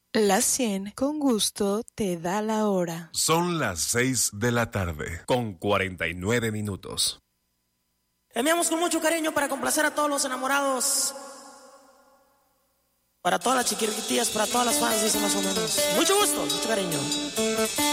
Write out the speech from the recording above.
La 100 con gusto te da la hora. Son las 6 de la tarde, con 49 minutos. Enviamos con mucho cariño para complacer a todos los enamorados, para todas las chiquiritías, para todas las fans, dice más o menos. Mucho gusto, mucho cariño.